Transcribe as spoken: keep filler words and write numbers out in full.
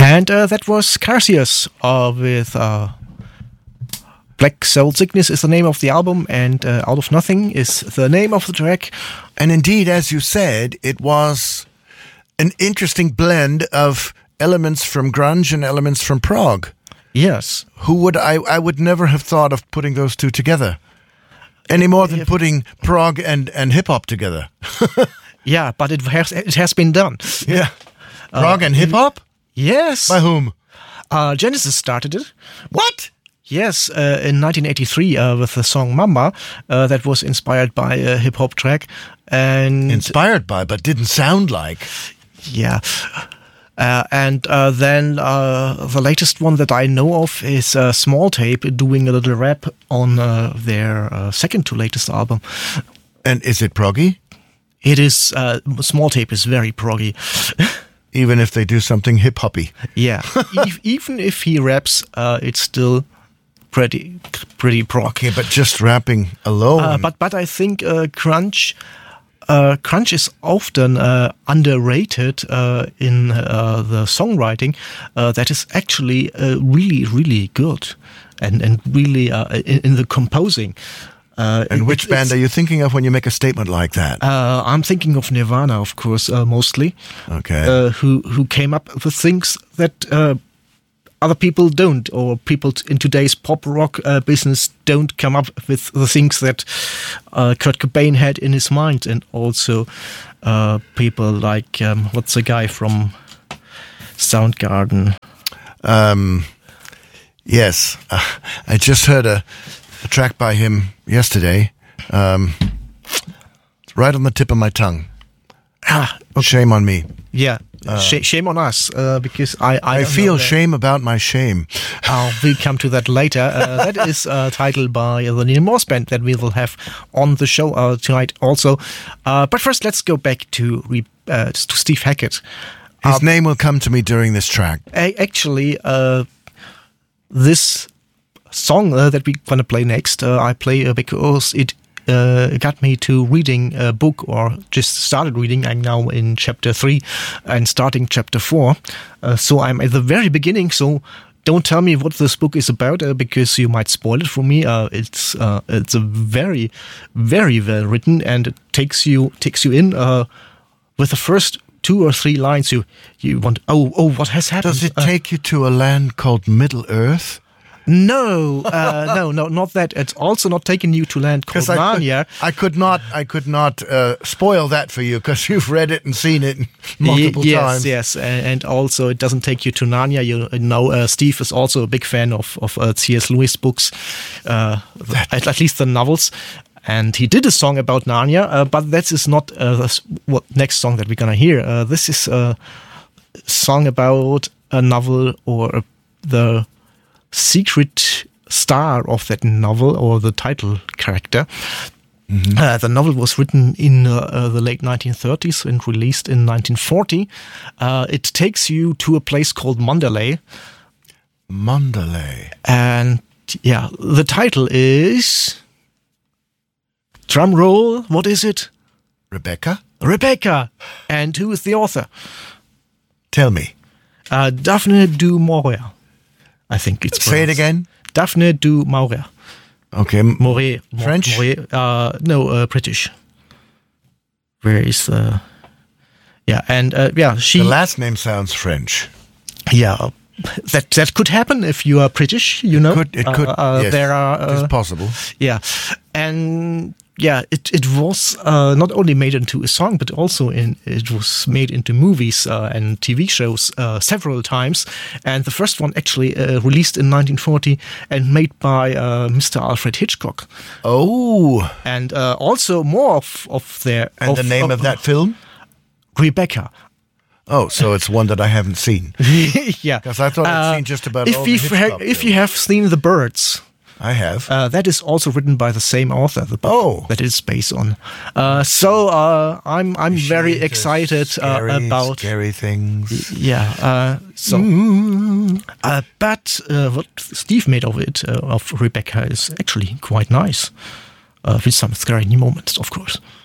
And uh, that was Carcius uh, with uh, Black Soul Sickness is the name of the album, and uh, Out of Nothing is the name of the track. And indeed, as you said, it was an interesting blend of elements from grunge and elements from prog. Yes. Who would I? I would never have thought of putting those two together, any more than putting prog and, and hip hop together. Yeah, but it has it has been done. Yeah, prog uh, and hip hop. Yes. By whom? Uh, Genesis started it. What? Yes, uh, in nineteen eighty-three uh, with the song Mama, uh, that was inspired by a hip hop track, and inspired by, but didn't sound like. Yeah. Uh, and uh, then uh, the latest one that I know of is uh, Small Tape doing a little rap on uh, their uh, second to latest album. And is it proggy? It is. Uh, Small Tape is very proggy. Even if they do something hip-hoppy. Yeah. e- even if he raps, uh, it's still pretty pretty prog. Okay, but just rapping alone. Uh, but, but I think uh, grunge... Uh, grunge is often uh, underrated uh, in uh, the songwriting. Uh, that is actually uh, really, really good, and and really uh, in, in the composing. Uh, and it, which band are you thinking of when you make a statement like that? Uh, I'm thinking of Nirvana, of course, uh, mostly. Okay. Uh, who who came up with things that uh, other people don't, or people in today's pop rock uh, business don't come up with the things that uh, Kurt Cobain had in his mind, and also uh, people like um, what's the guy from Soundgarden? Um, yes, uh, I just heard a, a track by him yesterday. Um, it's right on the tip of my tongue. Ah, okay. Shame on me. Yeah. Uh, Sh- shame on us, uh, because I I, I feel shame about my shame. Oh, we'll come to that later. Uh, that is uh, titled by the Neil Morse Band that we will have on the show uh, tonight also. Uh, but first, let's go back to re- uh, to Steve Hackett. His uh, name will come to me during this track. I, actually, uh, this song uh, that we're gonna play next, uh, I play uh, because it. Uh, got me to reading a book, or just started reading. I'm now in chapter three and starting chapter four. Uh, so I'm at the very beginning. So don't tell me what this book is about, uh, because you might spoil it for me. Uh, it's uh, it's a very, very well written, and it takes you takes you in uh, with the first two or three lines. You you want oh oh what has happened? Does it uh, take you to a land called Middle Earth? No, uh, no, no, not that. It's also not taking you to land called Narnia. I could not, I could not uh, spoil that for you because you've read it and seen it multiple y- yes, times. Yes, yes, and also it doesn't take you to Narnia. You know, uh, Steve is also a big fan of of uh, C S Lewis books, uh, at, at least the novels. And he did a song about Narnia, uh, but that is not uh, the what next song that we're gonna hear. Uh, this is a song about a novel or a, the secret star of that novel, or the title character. Mm-hmm. Uh, the novel was written in uh, uh, the late nineteen thirties and released in nineteen forty. Uh, it takes you to a place called Mandalay. Mandalay. And yeah, the title is... Drum roll, what is it? Rebecca? Rebecca! And who is the author? Tell me. Uh, Daphne du Maurier. I think it's Say it again. Daphne du Maurier. Okay. Maurier. French? Maurier, uh, no, uh, British. Where is the... Yeah, and uh, yeah, she... The last name sounds French. Yeah, that that could happen if you are British, you know. It could, it could. Uh, uh, yes, there are... Uh, it's possible. Yeah, and... Yeah, it it was uh, not only made into a song, but also in it was made into movies uh, and T V shows uh, several times. And the first one actually uh, released in nineteen forty and made by uh, Mister Alfred Hitchcock. Oh, and uh, also more of of their and of, the name of, of that film, Rebecca. Oh, so it's one that I haven't seen. Yeah, because I thought I'd uh, seen just about if all the Hitchcock ha- if films. you have seen The Birds. I have. Uh, that is also written by the same author. The book oh, that is based on. Uh, so uh, I'm I'm Is very excited scary, uh, about scary things. Yeah. Uh, so, mm. uh, but uh, what Steve made of it uh, of Rebecca is actually quite nice, uh, with some scary moments, of course.